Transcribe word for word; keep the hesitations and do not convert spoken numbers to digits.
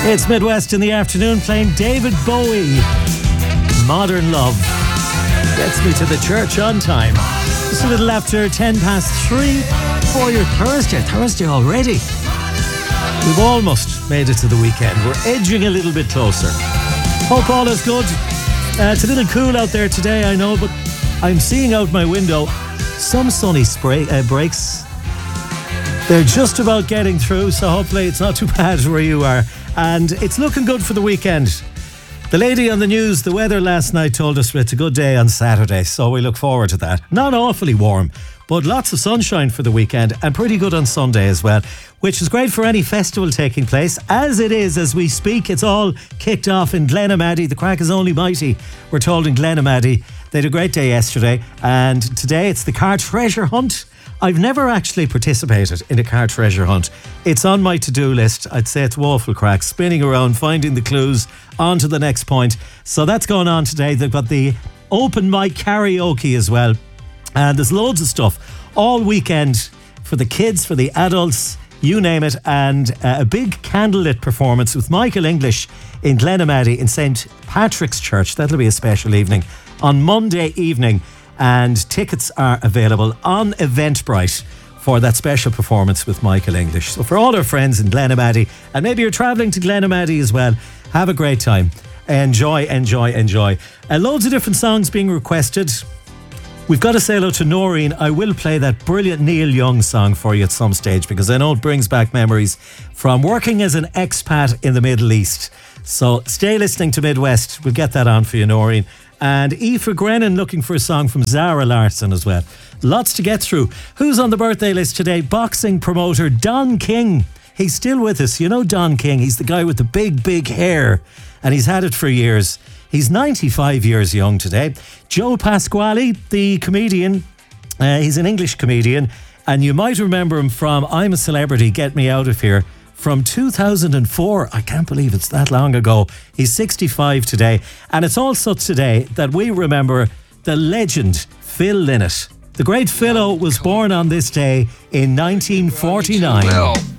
It's Midwest in the afternoon, playing David Bowie. Modern Love gets me to the church on time. Just a little after ten past three for your Thursday. Thursday already. We've almost made it to the weekend. We're edging a little bit closer. Hope all is good. Uh, it's a little cool out there today, I know, but I'm seeing out my window some sunny spray, uh, breaks. They're just about getting through, so hopefully it's not too bad where you are. And it's looking good for the weekend. The lady on the news, the weather last night told us it's a good day on Saturday, so we look forward to that. Not awfully warm, but lots of sunshine for the weekend and pretty good on Sunday as well, which is great for any festival taking place. As it is, as we speak, it's all kicked off in Glenamaddy. The crack is only mighty, we're told, in Glenamaddy. They had a great day yesterday, and today it's the car treasure hunt. I've never actually participated in a car treasure hunt. It's on my to-do list. I'd say it's woeful crack, spinning around, finding the clues, on to the next point. So that's going on today. They've got the open mic karaoke as well. And there's loads of stuff all weekend for the kids, for the adults, you name it. And uh, a big candlelit performance with Michael English in Glenamaddy in Saint Patrick's Church. That'll be a special evening on Monday evening. And tickets are available on Eventbrite for that special performance with Michael English. So for all our friends in Glenamaddy, and maybe you're travelling to Glenamaddy as well, have a great time. Enjoy, enjoy, enjoy. Uh, loads of different songs being requested. We've got to say hello to Noreen. I will play that brilliant Neil Young song for you at some stage, because I know it brings back memories from working as an expat in the Middle East. So stay listening to Midwest. We'll get that on for you, Noreen. And Aoife Grennan looking for a song from Zara Larsson as well. Lots to get through. Who's on the birthday list today? Boxing promoter Don King. He's still with us. You know Don King. He's the guy with the big, big hair. And he's had it for years. He's ninety-five years young today. Joe Pasquale, the comedian. Uh, he's an English comedian. And you might remember him from I'm a Celebrity, Get Me Out of Here. From two thousand four, I can't believe it's that long ago. He's sixty-five today. And it's also today that we remember the legend Phil Lynott. The great Philo was born on this day in nineteen forty-nine.